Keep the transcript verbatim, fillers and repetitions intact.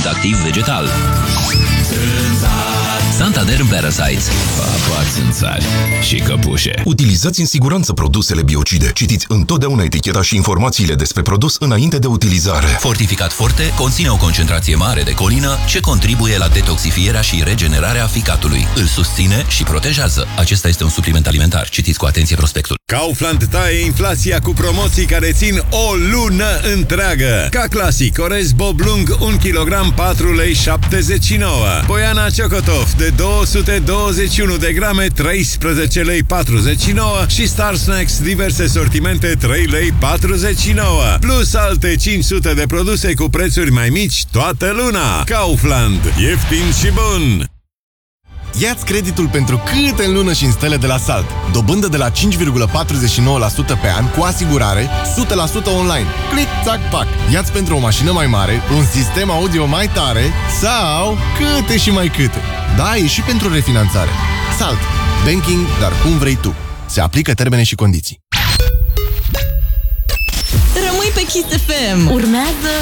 supliment activ vegetal. Santaderm Parasites. Papa țânțari și căpușe. Utilizați în siguranță produsele biocide. Citiți întotdeauna eticheta și informațiile despre produs înainte de utilizare. Fortificat Forte conține o concentrație mare de colină ce contribuie la detoxifierea și regenerarea ficatului. Îl susține și protejează. Acesta este un supliment alimentar. Citiți cu atenție prospectul. Kaufland taie inflația cu promoții care țin o lună întreagă. Ca clasic, orez Boblung un kilogram patru lei șaptezeci și nouă. Poiana Ciocotof de două sute douăzeci și unu de grame treisprezece lei patruzeci și nouă și Star Snacks diverse sortimente trei lei patruzeci și nouă. Plus alte cinci sute de produse cu prețuri mai mici toată luna. Kaufland. Ieftin și bun! Ia-ți creditul pentru câte în lună și în stele de la Salt. Dobândă de la cinci virgulă patruzeci și nouă la sută pe an, cu asigurare, o sută la sută online. Click, tac, pac. Ia-ți pentru o mașină mai mare, un sistem audio mai tare sau câte și mai câte. Da, e și pentru refinanțare. Salt. Banking, dar cum vrei tu. Se aplică termene și condiții. Rămâi pe Kiss F M. Urmează